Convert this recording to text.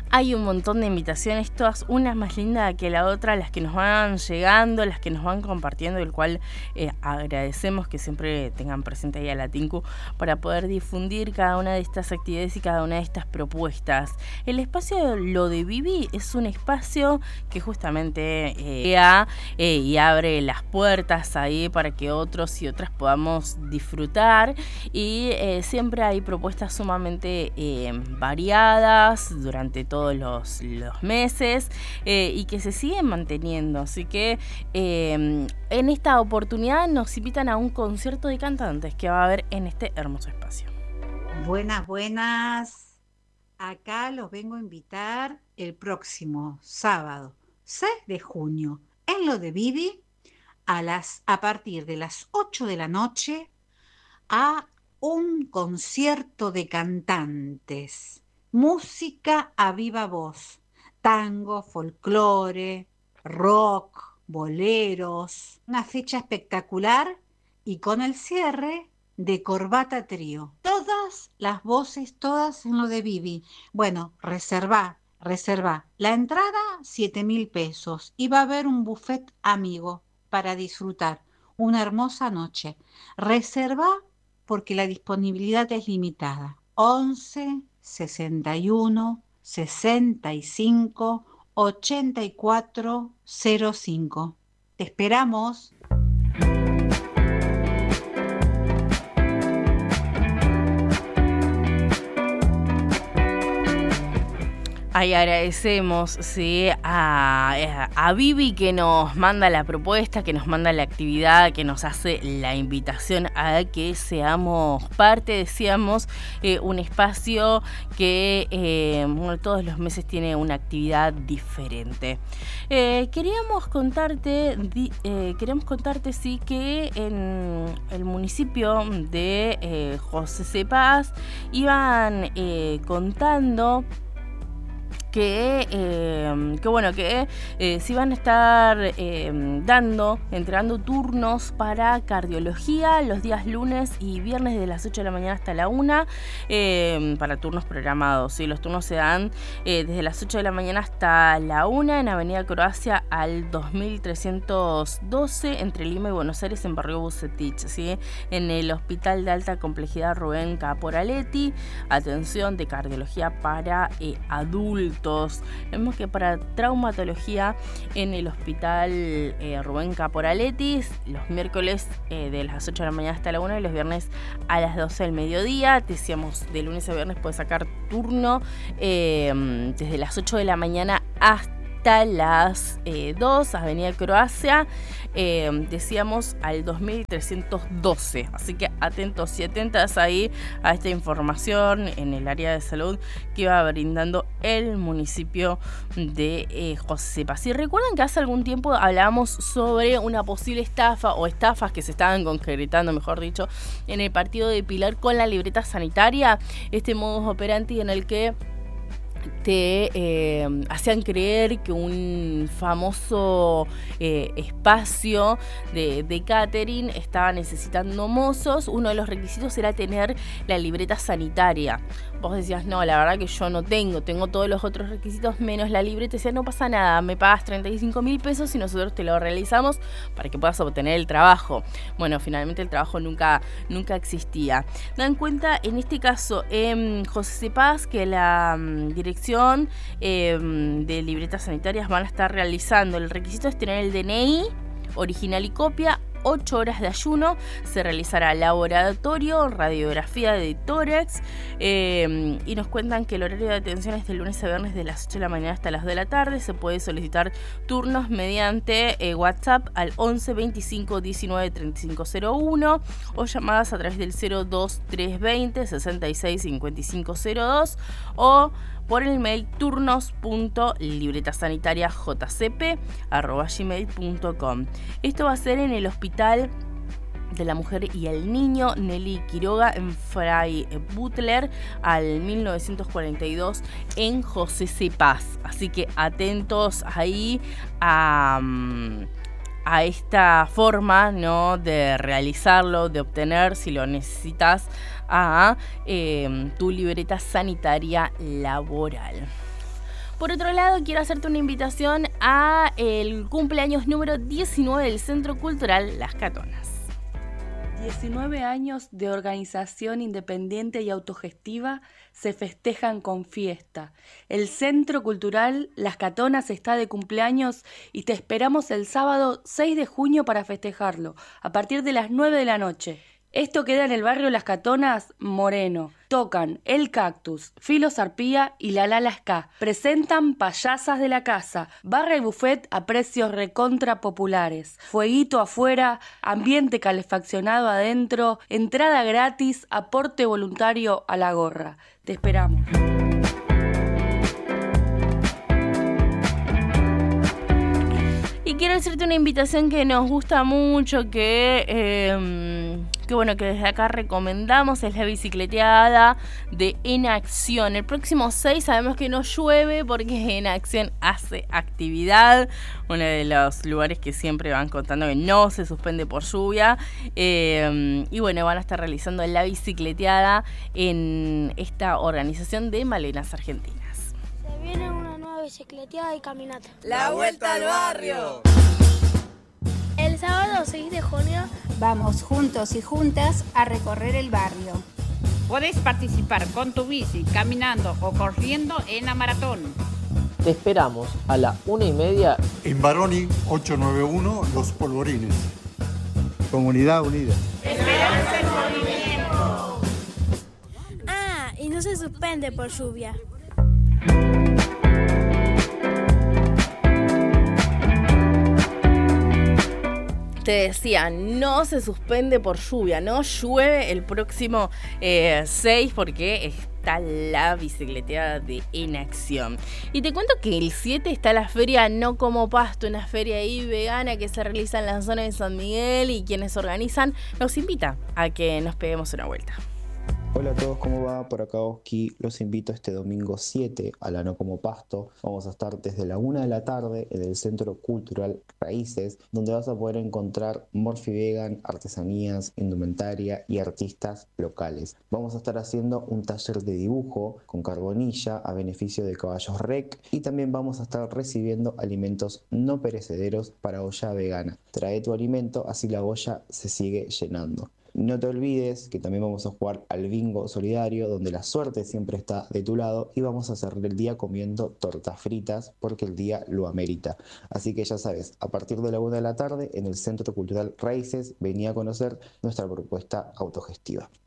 Hay un montón de invitaciones, todas unas más lindas que la otra, las que nos van llegando, las que nos van compartiendo, el cual agradecemos que siempre tengan presente ahí a la TINCU para poder difundir cada una de estas actividades y cada una de estas propuestas. El espacio Lo de Vivi es un espacio que justamente y abre las puertas ahí para que otros y otras podamos disfrutar, y siempre hay propuestas sumamente variadas durante todos los meses y que se siguen manteniendo. Así que en esta oportunidad nos invitan a un concierto de cantantes que va a haber en este hermoso espacio. Buenas. Acá los vengo a invitar el próximo sábado 6 de junio en Lo de Vivi a partir de las 8 de la noche a un concierto de cantantes. Música a viva voz, tango, folclore, rock, boleros, una fecha espectacular y con el cierre de Corbata Trío. Todas las voces, todas en Lo de Vivi. Bueno, reserva. La entrada, 7.000 pesos y va a haber un buffet amigo para disfrutar. Una hermosa noche. Reserva porque la disponibilidad es limitada. 11 61 65 84 05. Te esperamos. Ahí agradecemos a Vivi, que nos manda la propuesta, que nos manda la actividad, que nos hace la invitación a que seamos parte, decíamos, un espacio que todos los meses tiene una actividad diferente. Queríamos contarte sí, que en el municipio de José C. Paz iban contando que se iban a estar entregando turnos para cardiología los días lunes y viernes de las 8 de la mañana hasta la 1, para turnos programados. ¿Sí? Los turnos se dan desde las 8 de la mañana hasta la 1 en Avenida Croacia al 2312 entre Lima y Buenos Aires, en Barrio Bucetich, ¿sí? En el Hospital de Alta Complejidad Rubén Caporaletti. Atención de cardiología para adultos. Vemos que para traumatología en el Hospital Rubén Caporaletti, los miércoles de las 8 de la mañana hasta la 1 y los viernes a las 12 del mediodía. Decíamos, de lunes a viernes puedes sacar turno desde las 8 de la mañana hasta las 2, Avenida Croacia, decíamos al 2312. Así que atentos y atentas ahí a esta información en el área de salud que iba brindando el municipio de José Paz. Si recuerdan que hace algún tiempo hablábamos sobre una posible estafa o estafas que se estaban concretando, mejor dicho, en el partido de Pilar con la libreta sanitaria, este modus operandi en el que te hacían creer que un famoso espacio de catering estaba necesitando mozos. Uno de los requisitos era tener la libreta sanitaria. Vos decías, no, la verdad que yo no tengo todos los otros requisitos menos la libreta. Decías, no pasa nada, me pagas 35.000 pesos y nosotros te lo realizamos para que puedas obtener el trabajo. Bueno, finalmente el trabajo nunca existía. Dan cuenta, en este caso, en José Paz, que la dirección de libretas sanitarias van a estar realizando. El requisito es tener el DNI original y copia, 8 horas de ayuno, se realizará laboratorio, radiografía de tórax, y nos cuentan que el horario de atención es de lunes a viernes de las 8 de la mañana hasta las 2 de la tarde. Se puede solicitar turnos mediante WhatsApp al 11 25 19 35 01 o llamadas a través del 02 320 66 55 02 o por el mail turnos.libretasanitariajcp@gmail.com. Esto va a ser en el Hospital de la Mujer y el Niño Nelly Quiroga, en Fray Butler al 1942 en José C. Paz. Así que atentos ahí a esta forma, ¿no?, de realizarlo, de obtener, si lo necesitas, a tu libreta sanitaria laboral. Por otro lado, quiero hacerte una invitación a el cumpleaños número 19 del Centro Cultural Las Catonas. 19 años de organización independiente y autogestiva se festejan con fiesta. El Centro Cultural Las Catonas está de cumpleaños y te esperamos el sábado 6 de junio para festejarlo, a partir de las 9 de la noche. Esto queda en el barrio Las Catonas, Moreno. Tocan El Cactus, Filos Arpía y La Lala Ska. Presentan Payasas de la Casa, barra y buffet a precios recontra populares. Fueguito afuera, ambiente calefaccionado adentro, entrada gratis, aporte voluntario a la gorra. Te esperamos. Y quiero decirte una invitación que nos gusta mucho, que bueno, que desde acá recomendamos, es la bicicleteada de En Acción. El próximo 6 sabemos que no llueve porque En Acción hace actividad, uno de los lugares que siempre van contando que no se suspende por lluvia. Y bueno, van a estar realizando la bicicleteada en esta organización de Malenas Argentinas. Se viene una nueva bicicleteada y caminata. ¡La vuelta al barrio! El sábado 6 de junio vamos juntos y juntas a recorrer el barrio. Podés participar con tu bici, caminando o corriendo en la maratón. Te esperamos a la 1:30 en Baroni 891 Los Polvorines. Comunidad unida. Esperanza en movimiento. Y no se suspende por lluvia. Te decía, no se suspende por lluvia, no llueve el próximo 6 porque está la bicicleteada de En Acción. Y te cuento que el 7 está la feria No Como Pasto, una feria ahí vegana que se realiza en la zona de San Miguel, y quienes organizan nos invita a que nos peguemos una vuelta. Hola a todos, ¿cómo va? Por acá Oski, los invito este domingo 7 a la No Como Pasto. Vamos a estar desde la 1 de la tarde en el Centro Cultural Raíces, donde vas a poder encontrar Morphy Vegan, artesanías, indumentaria y artistas locales. Vamos a estar haciendo un taller de dibujo con carbonilla a beneficio de Caballos Rec, y también vamos a estar recibiendo alimentos no perecederos para olla vegana. Trae tu alimento, así la olla se sigue llenando. No te olvides que también vamos a jugar al bingo solidario, donde la suerte siempre está de tu lado, y vamos a cerrar el día comiendo tortas fritas porque el día lo amerita. Así que ya sabes, a partir de la 1 de la tarde en el Centro Cultural Raíces, vení a conocer nuestra propuesta autogestiva.